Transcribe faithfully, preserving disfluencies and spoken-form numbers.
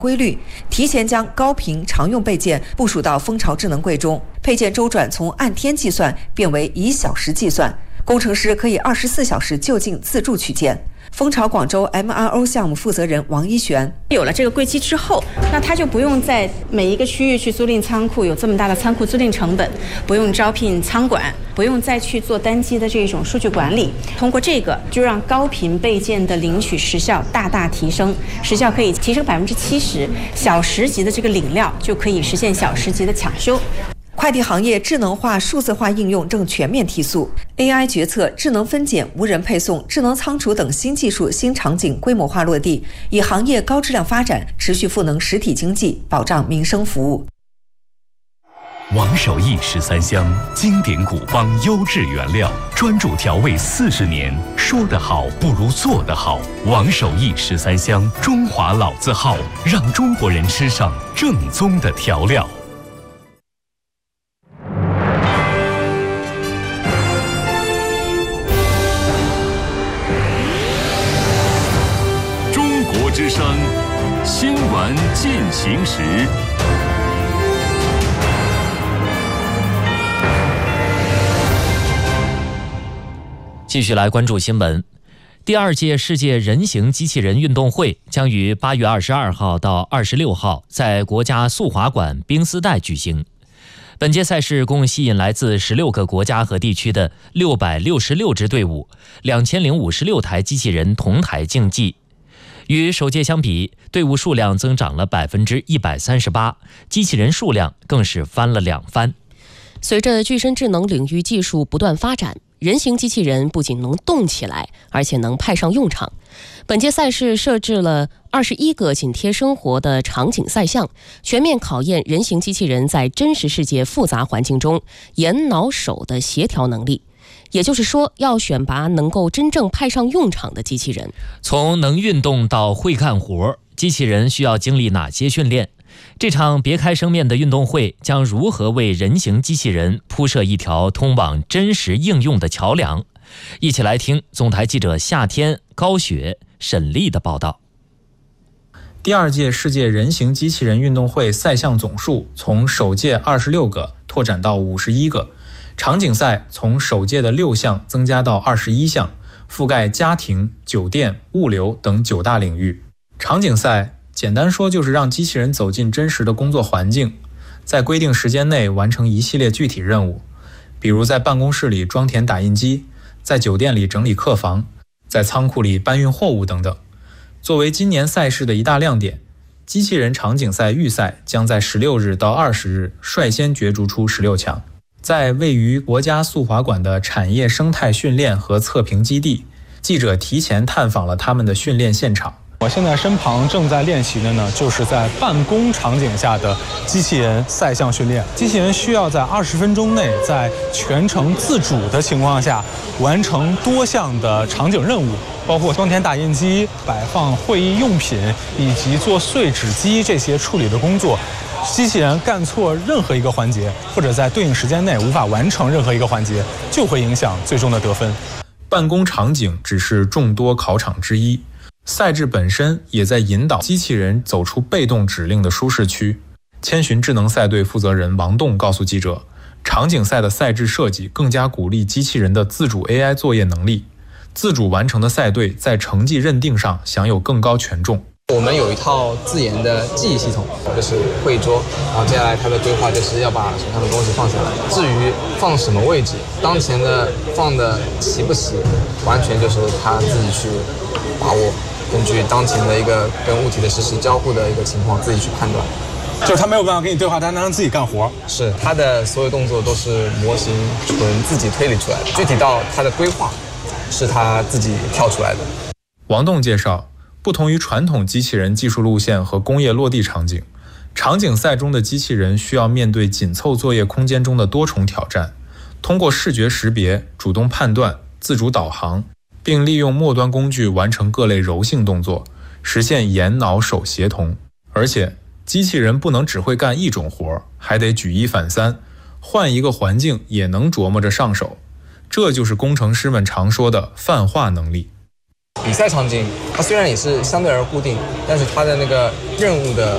规律，提前将高频常用备件部署到蜂巢智能柜中，配件周转从按天计算变为以小时计算，工程师可以二十四小时就近自助取件。蜂巢广州 M R O 项目负责人王一璇， 有了这个柜机之后，那他就不用在每一个区域去租赁仓库，有这么大的仓库租赁成本，不用招聘仓管，不用再去做单机的这种数据管理。通过这个，就让高频备件的领取时效大大提升，时效可以提升百分之七十，小时级的这个领料就可以实现小时级的抢修。 快递行业智能化、数字化应用正全面提速 ，A I 决策、智能分拣、无人配送、智能仓储等新技术、新场景规模化落地，以行业高质量发展持续赋能实体经济，保障民生服务。 王守义十三香，经典古方优质原料，专注调味四十年，说得好不如做得好。王守义十三香，中华老字号，让中国人吃上正宗的调料。 之声新闻进行时， 继续来关注新闻。第二届世界人形机器人运动会将于八月二十二号到二十六号在国家速滑馆冰丝带举行。本届赛事共吸引来自十六个国家和地区的六百六十六支队伍，两千零五十六台机器人同台竞技。与首届相比，队伍数量增长了百分之一百三十八，机器人数量更是翻了两番。 随着具身智能领域技术不断发展，人形机器人不仅能动起来，而且能派上用场。本届赛事设置了二十一个紧贴生活的场景赛项，全面考验人形机器人在真实世界复杂环境中眼脑手的协调能力。也就是说，要选拔能够真正派上用场的机器人。 从能运动到会干活，机器人需要经历哪些训练？这场别开生面的运动会将如何为人形机器人铺设一条通往真实应用的桥梁？一起来听总台记者夏天、高雪、沈丽的报道。 第二届世界人形机器人运动会赛项总数从首届二十六个拓展到五十一个。场景赛从首届的六项增加到二十一项，覆盖家庭、酒店、物流等九大领域。场景赛简单说就是让机器人走进真实的工作环境，在规定时间内完成一系列具体任务，比如在办公室里装填打印机，在酒店里整理客房，在仓库里搬运货物等等。作为今年赛事的一大亮点，机器人场景赛预赛将在十六日到二十日率先角逐出十六强。在位于国家速滑馆的产业生态训练和测评基地，记者提前探访了他们的训练现场。 我现在身旁正在练习的呢，就是在办公场景下的机器人赛项训练。机器人需要在二十分钟内，在全程自主的情况下，完成多项的场景任务，包括装填打印机、摆放会议用品以及做碎纸机这些处理的工作。机器人干错任何一个环节，或者在对应时间内无法完成任何一个环节，就会影响最终的得分。 办公场景只是众多考场之一，赛制本身也在引导机器人走出被动指令的舒适区。千寻智能赛队负责人王栋告诉记者，场景赛的赛制设计更加鼓励机器人的自主 A I 作业能力，自主完成的赛队在成绩认定上享有更高权重。 我们有一套自研的记忆系统，就是会议桌，然后接下来它的规划就是要把手上的东西放下来。至于放什么位置，当前的放的齐不齐，完全就是他自己去把握，根据当前的一个跟物体的实时交互的一个情况自己去判断。 就是他没有办法跟你对话，他能让自己干活。 是，他的所有动作都是模型纯自己推理出来的，具体到他的规划是他自己跳出来的。 王栋介绍，不同于传统机器人技术路线和工业落地场景，场景赛中的机器人需要面对紧凑作业空间中的多重挑战，通过视觉识别、主动判断、自主导航，并利用末端工具完成各类柔性动作，实现眼脑手协同。而且机器人不能只会干一种活，还得举一反三，换一个环境也能琢磨着上手。这就是工程师们常说的泛化能力。 比赛场景它虽然也是相对而固定，但是它的那个任务的